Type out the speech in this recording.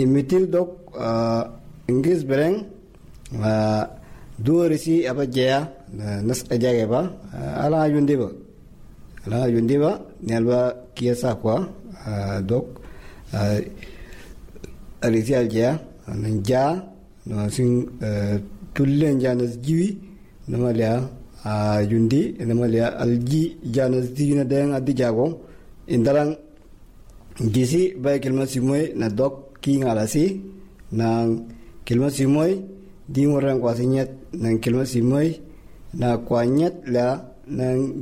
Mitil dok Inggris bereng dua risi apa jaya nas aja ba ala yundi ba nyalba kiasa kwa dok risi aja nja no sing tullen janas jiwi namalia yundi namalia alji janas tigina deng adi jago indalang gisi bay kilma simoy na dok ki ngalasi nang kilma simoy di orang kwasinyat nang kilma simoy na kwanyat la nang